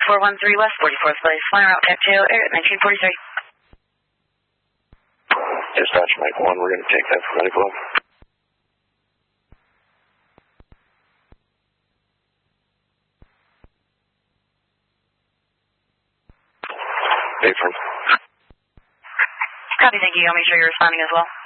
413 West 44th Place, flying route Cattail Air at 1943. Dispatch Mike 1, we're going to take that for medical. Apron. Copy, thank you. I'll make sure you're responding as well.